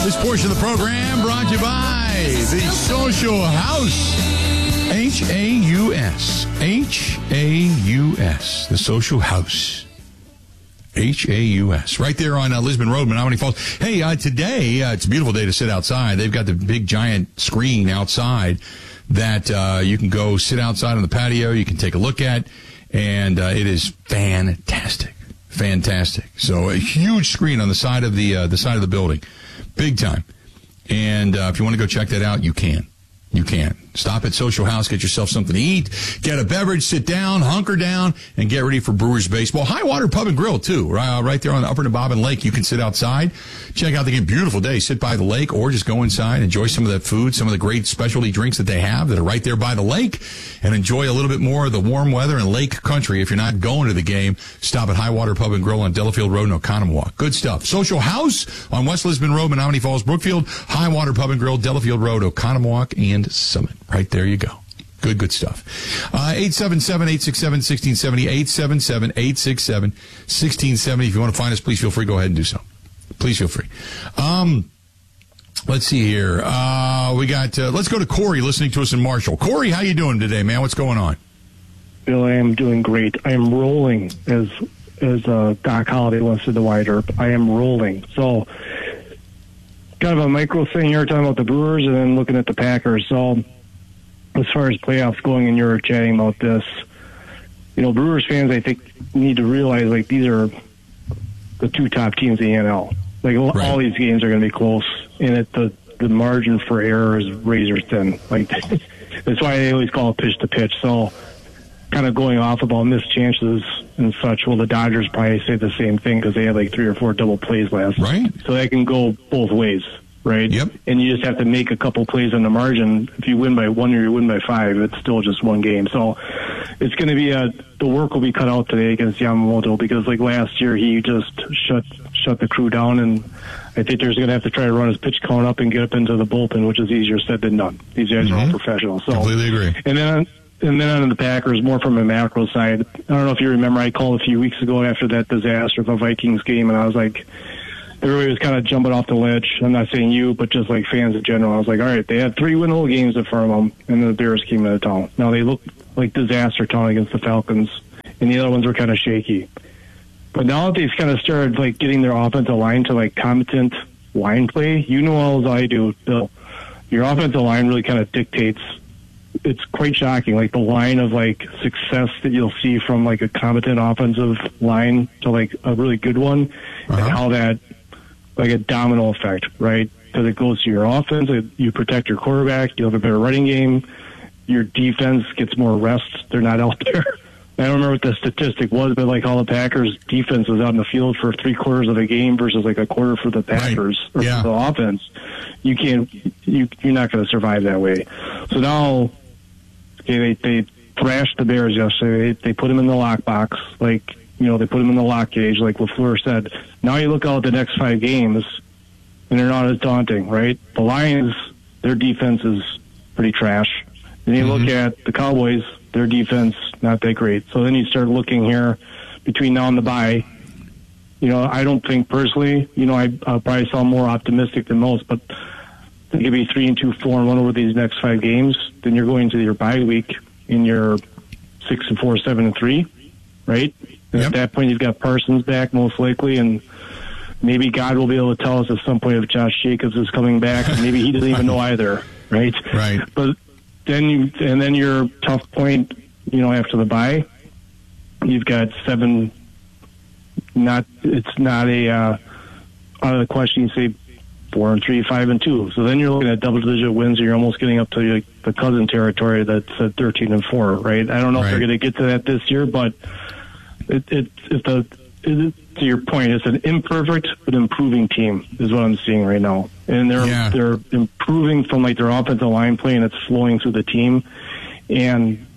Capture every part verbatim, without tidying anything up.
This portion of the program brought to you by the Social House. H A U S. H A U S. The Social House. H A U S. Right there on uh, Lisbon Road, Menominee Falls. Hey, uh, today, uh, it's a beautiful day to sit outside. They've got the big giant screen outside that uh, you can go sit outside on the patio. You can take a look at, and uh, it is fantastic. Fantastic. So a huge screen on the side of the uh, the side of the building. Big time. And uh, if you want to go check that out, you can. You can. Stop at Social House, get yourself something to eat, get a beverage, sit down, hunker down, and get ready for Brewers baseball. High Water Pub and Grill, too. Right, uh, right there on the Upper Nebobbin Lake. You can sit outside, check out the game. Beautiful day. Sit by the lake, or just go inside, enjoy some of that food, some of the great specialty drinks that they have that are right there by the lake, and enjoy a little bit more of the warm weather and lake country. If you're not going to the game, stop at High Water Pub and Grill on Delafield Road in Oconomowoc. Good stuff. Social House on West Lisbon Road, Menominee Falls, Brookfield. High Water Pub and Grill, Delafield Road, Oconomowoc, and Summit. Right there you go. Good, good stuff. Uh, eight seven seven, eight six seven, one six seven zero, eight seven seven, eight six seven, one six seven zero. If you want to find us, please feel free. Go ahead and do so. Please feel free. Um, let's see here. Uh, we got, uh, let's go to Corey listening to us in Marshall. Corey, how you doing today, man? What's going on? Bill, I am doing great. I am rolling, as as uh, Doc Holliday once said, the Wide Earp. I am rolling. So, kind of a micro thing here, talking about the Brewers and then looking at the Packers. So, as far as playoffs going, and you're chatting about this, you know, Brewers fans, I think, need to realize, like, these are the two top teams in the N L. Like, right. All these games are going to be close, and it, the, the margin for error is razor thin. Like, that's why they always call it pitch to pitch. So, kind of going off about missed chances and such, well, the Dodgers probably say the same thing because they had, like, three or four double plays last right. night. So that can go both ways. Right? Yep. And you just have to make a couple plays on the margin. If you win by one or you win by five, it's still just one game. So it's going to be a, the work will be cut out today against Yamamoto because, like last year, he just shut shut the crew down. And I think there's going to have to try to run his pitch count up and get up into the bullpen, which is easier said than done. These guys mm-hmm. are all professionals. So, completely agree. And then, and then on the Packers, more from a macro side, I don't know if you remember, I called a few weeks ago after that disaster of a Vikings game, and I was like, everybody was kind of jumping off the ledge. I'm not saying you, but just like fans in general. I was like, all right, they had three winnable games in front of them, and the Bears came into town. Now, they looked like disaster town against the Falcons, and the other ones were kind of shaky. But now that they've kind of started like getting their offensive line to like competent line play, you know all as I do, Bill, your offensive line really kind of dictates. It's quite shocking, like the line of like success that you'll see from like a competent offensive line to like a really good one, uh-huh. and how that like a domino effect, right? Because it goes to your offense, you protect your quarterback, you have a better running game, your defense gets more rest, they're not out there. I don't remember what the statistic was, but like all the Packers' defense was out in the field for three quarters of the game versus like a quarter for the Packers right. or yeah. for the offense. You can't, you, you're not going to survive that way. So now, okay, they, they thrashed the Bears yesterday. They, they put them in the lockbox, like, you know, they put them in the lock cage, like LaFleur said. Now you look out at the next five games, and they're not as daunting, right? The Lions, their defense is pretty trash. Then you mm-hmm. look at the Cowboys, their defense, not that great. So then you start looking here between now and the bye. You know, I don't think personally, you know, I uh, probably sound more optimistic than most, but they could be three and two, four and one over these next five games. Then you're going to your bye week in your six and four, seven and three, right? And yep. At that point, you've got Parsons back most likely, and maybe God will be able to tell us at some point if Josh Jacobs is coming back. Maybe he doesn't even know either, right? Right. But then you, and then your tough point, you know, after the bye, you've got seven. Not, it's not a uh, out of the question. You say four and three, five and two. So then you're looking at double-digit wins, and you're almost getting up to like, the cousin territory that's at thirteen and four, right? I don't know right. if they're going to get to that this year, but it, it, it's a, it, to your point, it's an imperfect but improving team is what I'm seeing right now, and they're yeah. they're improving from like their offensive line play, and it's flowing through the team. And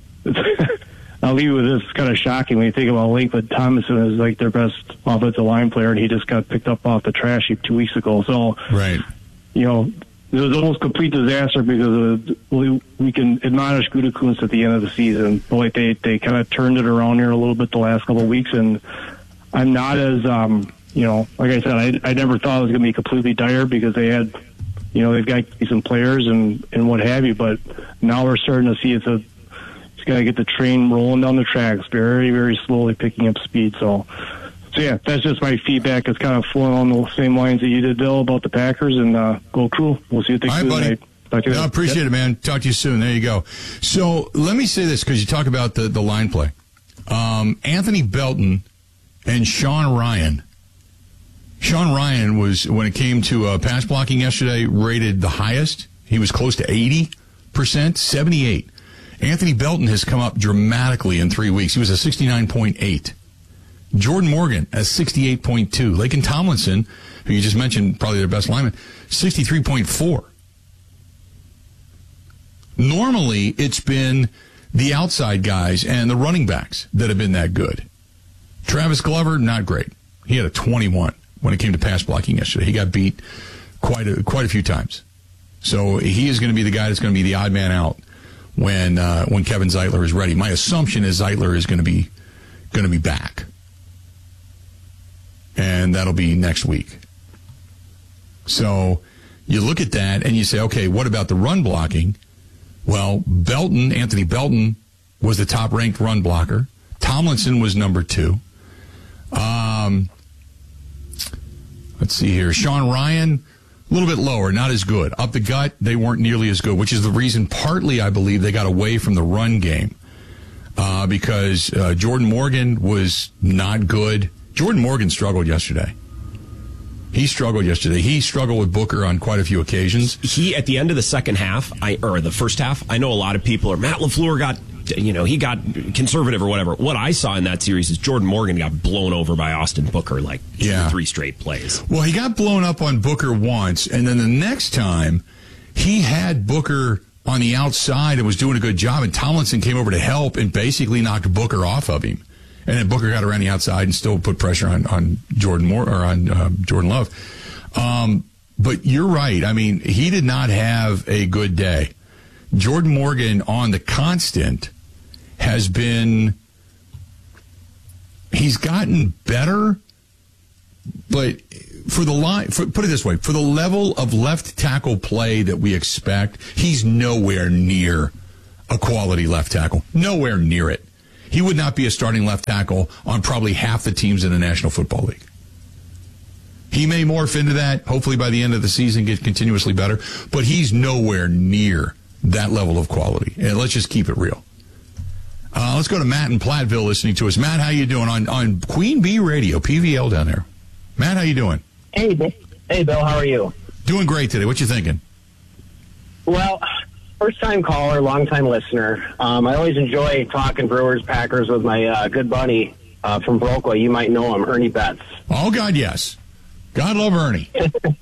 I'll leave you with this. It's kind of shocking when you think about Lakewood Thomason as like their best offensive line player, and he just got picked up off the trash heap two weeks ago. So, right, you know, it was almost complete disaster because of, we, we can admonish Gutekunst at the end of the season. But like they they kind of turned it around here a little bit the last couple of weeks, and I'm not as um, you know, like I said, I, I never thought it was going to be completely dire because they had, you know, they've got decent players and, and what have you. But now we're starting to see it's a, it's got to get the train rolling down the tracks very, very slowly, picking up speed. So, so yeah, that's just my feedback. It's kind of flowing on the same lines that you did, Bill, about the Packers, and uh, go Crew. We'll see what they All right, do buddy. tonight. Talk to you No, I later. appreciate Yep. it, man. Talk to you soon. There you go. So let me say this, because you talk about the, the line play. Um, Anthony Belton and Sean Ryan. Sean Ryan was, when it came to uh, pass blocking yesterday, rated the highest. He was close to eighty percent, seventy-eight. Anthony Belton has come up dramatically in three weeks. He was a sixty-nine point eight. Jordan Morgan at sixty-eight point two. Laken Tomlinson, who you just mentioned, probably their best lineman, sixty-three point four. Normally, it's been the outside guys and the running backs that have been that good. Travis Glover, not great. He had a twenty-one when it came to pass blocking yesterday. He got beat quite a, quite a few times. So he is going to be the guy that's going to be the odd man out when uh, when Kevin Zeitler is ready. My assumption is Zeitler is going to be going to be back, and that'll be next week. So you look at that and you say, okay, what about the run blocking? Well, Belton, Anthony Belton, was the top-ranked run blocker. Tomlinson was number two. Um, let's see here. Sean Ryan, a little bit lower, not as good. Up the gut, they weren't nearly as good, which is the reason, partly, I believe, they got away from the run game. Uh, because uh, Jordan Morgan was not good. Jordan Morgan struggled yesterday. He struggled yesterday. He struggled with Booker on quite a few occasions. He, at the end of the second half, I or the first half, I know a lot of people are, Matt LaFleur got, you know, he got conservative or whatever. What I saw in that series is Jordan Morgan got blown over by Austin Booker like Yeah. three straight plays. Well, he got blown up on Booker once, and then the next time, he had Booker on the outside and was doing a good job, and Tomlinson came over to help and basically knocked Booker off of him. And then Booker got around the outside and still put pressure on, on Jordan Moore or on uh, Jordan Love. Um, but you're right. I mean, he did not have a good day. Jordan Morgan on the constant has been, he's gotten better, but for the line, for, put it this way, for the level of left tackle play that we expect, he's nowhere near a quality left tackle. Nowhere near it. He would not be a starting left tackle on probably half the teams in the National Football League. He may morph into that, hopefully by the end of the season, get continuously better, but he's nowhere near that level of quality. And let's just keep it real. Uh, let's go to Matt in Platteville listening to us. Matt, how you doing on, on Queen Bee Radio, P V L down there? Matt, how you doing? Hey, Bill. Hey, Bill. How are you? Doing great today. What you thinking? Well, first-time caller, long-time listener. Um, I always enjoy talking Brewers, Packers with my uh, good buddy uh, from Broquoy. You might know him, Ernie Betts. Oh, God, yes. God love Ernie.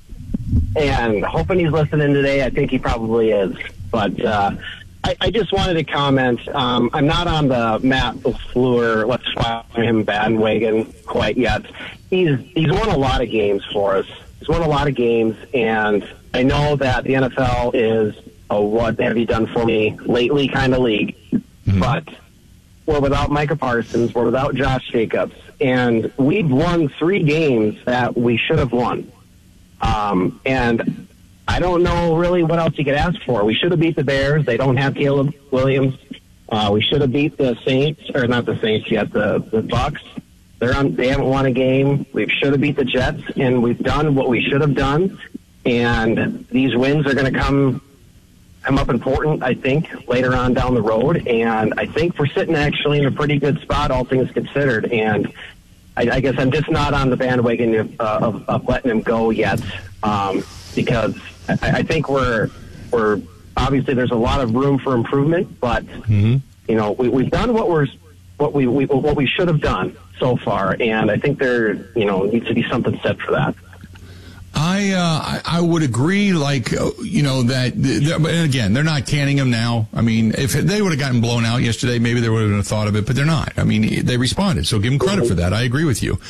And hoping he's listening today. I think he probably is. But uh, I, I just wanted to comment. Um, I'm not on the Matt LaFleur, let's fire him bandwagon quite yet. He's he's won a lot of games for us. He's won a lot of games, and I know that the N F L is a what have you done for me lately kind of league. Mm-hmm. But we're without Micah Parsons. We're without Josh Jacobs. And we've won three games that we should have won. Um, and I don't know really what else you could ask for. We should have beat the Bears. They don't have Caleb Williams. Uh, we should have beat the Saints, or not the Saints yet, the, the Bucks. They're on, they haven't won a game. We should have beat the Jets, and we've done what we should have done. And these wins are going to come come up important, I think, later on down the road. And I think we're sitting actually in a pretty good spot, all things considered. And I, I guess I'm just not on the bandwagon of, uh, of, of letting him go yet, um, because I, I think we're we're obviously there's a lot of room for improvement, but mm-hmm. you know we, we've done what we're what we, we what we should have done so far, and I think there you know needs to be something said for that. I, uh, I I would agree, like, uh, you know, that, and again, they're not canning him now. I mean, if they would have gotten blown out yesterday, maybe they would have been a thought of it, but they're not. I mean, they responded, so give them credit for that. I agree with you.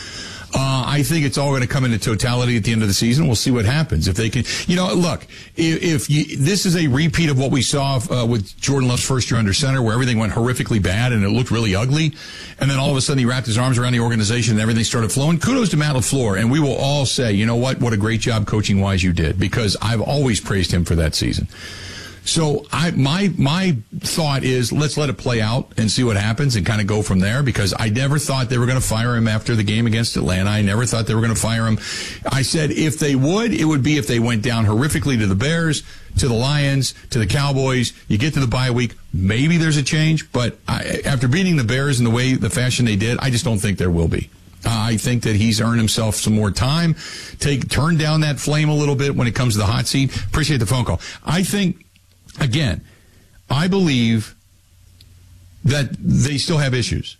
Uh, I think it's all going to come into totality at the end of the season. We'll see what happens. If they can, you know, look, if, if you, this is a repeat of what we saw uh, with Jordan Love's first year under center, where everything went horrifically bad and it looked really ugly, and then all of a sudden he wrapped his arms around the organization and everything started flowing. Kudos to Matt LaFleur, and we will all say, you know what, what a great job coaching-wise you did, because I've always praised him for that season. So I, my my thought is, let's let it play out and see what happens and kind of go from there, because I never thought they were going to fire him after the game against Atlanta. I never thought they were going to fire him. I said if they would, it would be if they went down horrifically to the Bears, to the Lions, to the Cowboys. You get to the bye week, maybe there's a change. But I, after beating the Bears in the way, the fashion they did, I just don't think there will be. Uh, I think that he's earned himself some more time. Take turn down that flame a little bit when it comes to the hot seat. Appreciate the phone call. I think, again, I believe that they still have issues.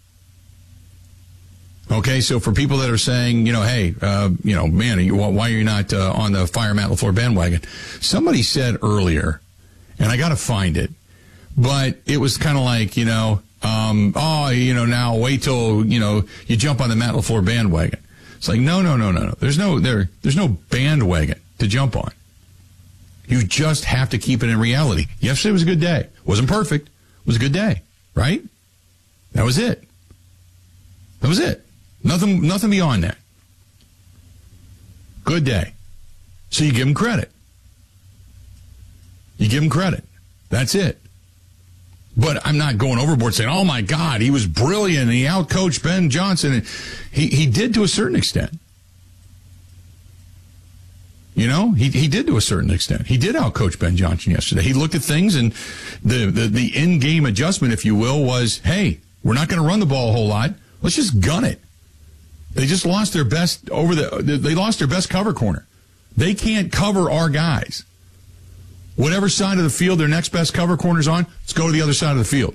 Okay, so for people that are saying, you know, hey, uh, you know, man, are you, why are you not uh, on the fire Matt LaFleur bandwagon? Somebody said earlier, and I got to find it, but it was kind of like, you know, um, oh, you know, now wait till, you know, you jump on the Matt LaFleur bandwagon. It's like, no, no, no, no, no. There's no, there, there's no bandwagon to jump on. You just have to keep it in reality. Yesterday was a good day. Wasn't perfect. It was a good day, right? That was it. That was it. Nothing, nothing beyond that. Good day. So you give him credit. You give him credit. That's it. But I'm not going overboard saying, oh, my God, he was brilliant and he outcoached Ben Johnson. He, he did to a certain extent. You know, he he did to a certain extent. He did outcoach Ben Johnson yesterday. He looked at things, and the, the, the in-game adjustment, if you will, was, hey, we're not going to run the ball a whole lot. Let's just gun it. They just lost their best over the, they lost their best cover corner. They can't cover our guys. Whatever side of the field their next best cover corner's on, let's go to the other side of the field.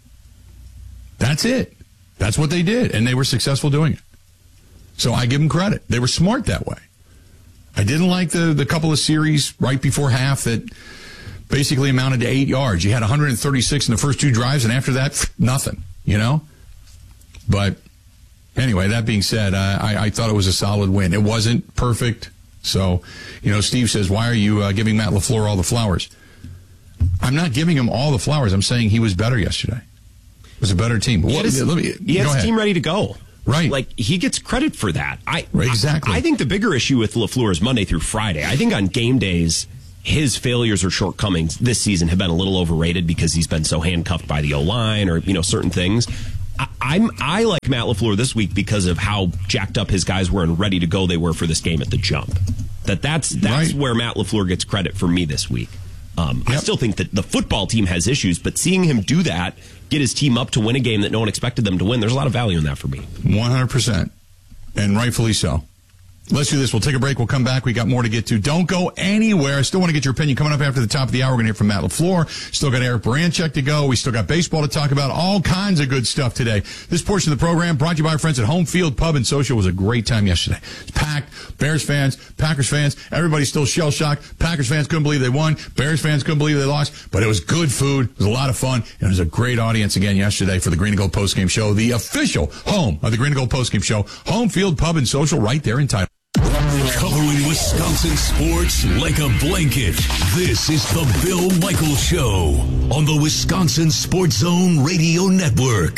That's it. That's what they did, and they were successful doing it. So I give them credit. They were smart that way. I didn't like the, the couple of series right before half that basically amounted to eight yards. You had one hundred thirty-six in the first two drives, and after that, nothing, you know? But anyway, that being said, uh, I, I thought it was a solid win. It wasn't perfect. So, you know, Steve says, why are you uh, giving Matt LaFleur all the flowers? I'm not giving him all the flowers. I'm saying he was better yesterday. It was a better team. He had his, let me, he had his team ready to go. Right. Like, he gets credit for that. I right, Exactly. I, I think the bigger issue with LaFleur is Monday through Friday. I think on game days, his failures or shortcomings this season have been a little overrated because he's been so handcuffed by the O-line or, you know, certain things. I, I'm, I like Matt LaFleur this week because of how jacked up his guys were and ready to go they were for this game at the jump. That that's that's right. where Matt LaFleur gets credit for me this week. Um, yep. I still think that the football team has issues, but seeing him do that, get his team up to win a game that no one expected them to win, there's a lot of value in that for me. one hundred percent. And rightfully so. Let's do this. We'll take a break. We'll come back. We got more to get to. Don't go anywhere. I still want to get your opinion. Coming up after the top of the hour, we're going to hear from Matt LaFleur. Still got Eric Baranchek to go. We still got baseball to talk about. All kinds of good stuff today. This portion of the program brought to you by our friends at Home Field Pub and Social. It was a great time yesterday. It's packed. Bears fans, Packers fans, everybody's still shell-shocked. Packers fans couldn't believe they won. Bears fans couldn't believe they lost. But it was good food. It was a lot of fun. And it was a great audience again yesterday for the Green and Gold Postgame Show, the official home of the Green and Gold Postgame Show. Home Field Pub and Social right there in Title. Covering Wisconsin sports like a blanket. This is the Bill Michaels Show on the Wisconsin Sports Zone Radio Network.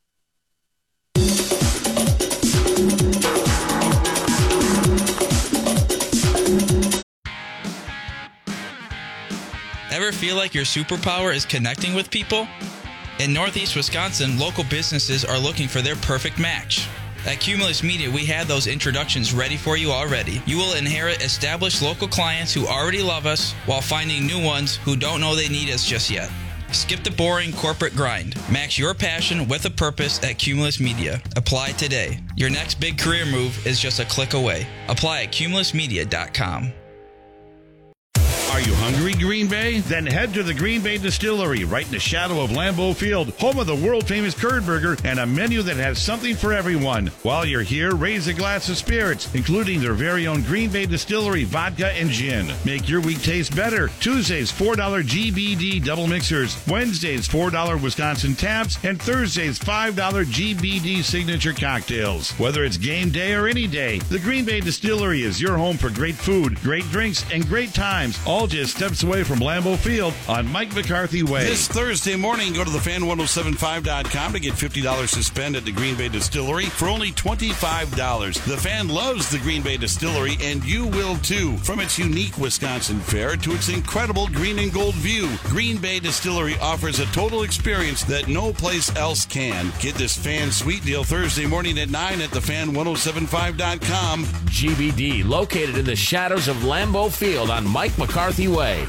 Ever feel like your superpower is connecting with people? In Northeast Wisconsin, local businesses are looking for their perfect match. At Cumulus Media, we have those introductions ready for you already. You will inherit established local clients who already love us while finding new ones who don't know they need us just yet. Skip the boring corporate grind. Match your passion with a purpose at Cumulus Media. Apply today. Your next big career move is just a click away. Apply at cumulus media dot com. Are Are you hungry, Green Bay? Then head to the Green Bay Distillery, right in the shadow of Lambeau Field, home of the world-famous curd burger and a menu that has something for everyone. While you're here, raise a glass of spirits, including their very own Green Bay Distillery vodka and gin. Make your week taste better. Tuesdays, four dollars G B D double mixers. Wednesdays, four dollars Wisconsin taps. And Thursdays, five dollars G B D signature cocktails. Whether it's game day or any day, the Green Bay Distillery is your home for great food, great drinks, and great times, all just steps away from Lambeau Field on Mike McCarthy Way. This Thursday morning, go to the fan ten seventy-five dot com to get fifty dollars to spend at the Green Bay Distillery for only twenty-five dollars. The Fan loves the Green Bay Distillery, and you will too. From its unique Wisconsin fare to its incredible green and gold view, Green Bay Distillery offers a total experience that no place else can. Get this Fan Sweet Deal Thursday morning at nine at the fan ten seventy-five dot com. G B D, located in the shadows of Lambeau Field on Mike McCarthy Way.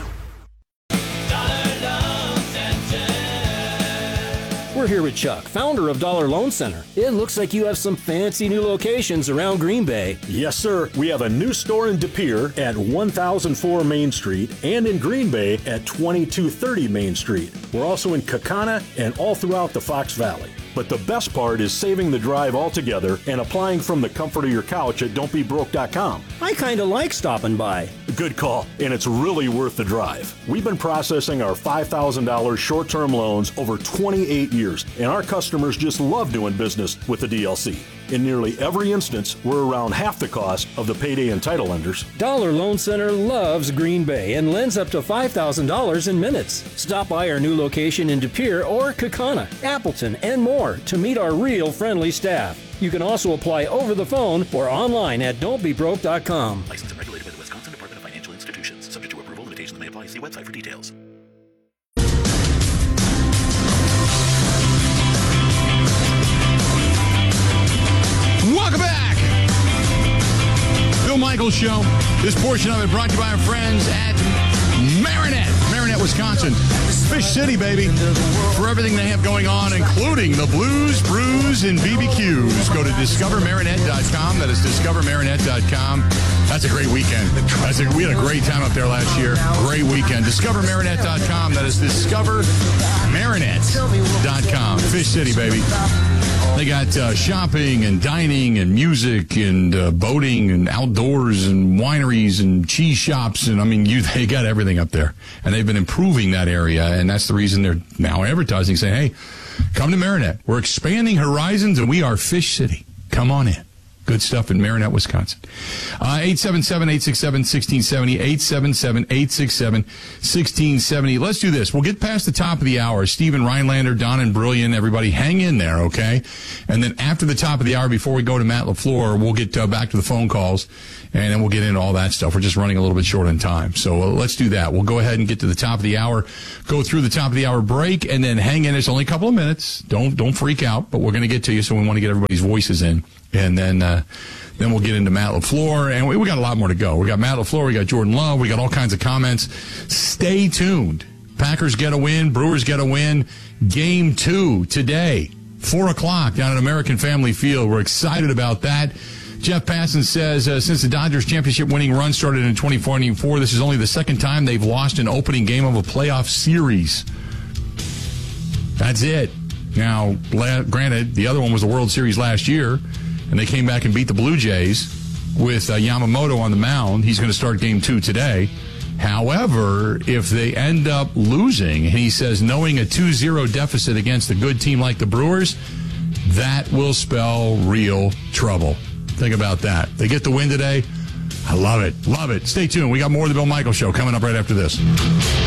We're here with Chuck, founder of Dollar Loan Center. It looks like you have some fancy new locations around Green Bay. Yes, sir. We have a new store in De Pere at one thousand four Main Street and in Green Bay at twenty-two thirty Main Street. We're also in Kaukauna and all throughout the Fox Valley. But the best part is saving the drive altogether and applying from the comfort of your couch at don't be broke dot com. I kind of like stopping by. Good call, and it's really worth the drive. We've been processing our five thousand dollars short-term loans over twenty-eight years, and our customers just love doing business with the D L C. In nearly every instance, we're around half the cost of the payday and title lenders. Dollar Loan Center loves Green Bay and lends up to five thousand dollars in minutes. Stop by our new location in De Pere or Kaukauna, Appleton, and more to meet our real friendly staff. You can also apply over the phone or online at don't be broke dot com. Licensed and regulated by the Wisconsin Department of Financial Institutions. Subject to approval. Limitations may apply. See website for details. Welcome back. Bill Michaels Show. This portion of it brought to you by our friends at Marinette, Marinette, Wisconsin. Fish City, baby. For everything they have going on, including the Blues, Brews, and B B Qs. Go to discover marinette dot com. That is discover marinette dot com. That's a great weekend. That's a, we had a great time up there last year. Great weekend. discover marinette dot com. That is discover marinette dot com. Fish City, baby. They got uh, shopping and dining and music and uh, boating and outdoors and wineries and cheese shops. And, I mean, you they got everything up there. And they've been improving that area. And that's the reason they're now advertising, saying, hey, come to Marinette. We're expanding horizons, and we are Fish City. Come on in. Good stuff in Marinette, Wisconsin. Uh, eight seven seven, eight six seven, one six seven zero, eight seven seven, eight six seven, one six seven zero. Let's do this. We'll get past the top of the hour. Steven Rhinelander, Don and Brilliant, everybody hang in there, okay? And then after the top of the hour, before we go to Matt LaFleur, we'll get uh, back to the phone calls, and then we'll get into all that stuff. We're just running a little bit short on time. So uh, let's do that. We'll go ahead and get to the top of the hour, go through the top of the hour break, and then hang in. It's only a couple of minutes. Don't, don't freak out, but we're going to get to you, so we want to get everybody's voices in. And then uh, then we'll get into Matt LaFleur. And we, we got a lot more to go. We got Matt LaFleur. We got Jordan Love. We got all kinds of comments. Stay tuned. Packers get a win. Brewers get a win. Game two today, four o'clock down at American Family Field. We're excited about that. Jeff Passan says, uh, since the Dodgers championship winning run started in twenty twenty-four, this is only the second time they've lost an opening game of a playoff series. That's it. Now, granted, the other one was the World Series last year, and they came back and beat the Blue Jays with uh, Yamamoto on the mound. He's going to start game two today. However, if they end up losing, and he says knowing a two zero deficit against a good team like the Brewers, that will spell real trouble. Think about that. They get the win today. I love it. Love it. Stay tuned. We got more of the Bill Michaels Show coming up right after this.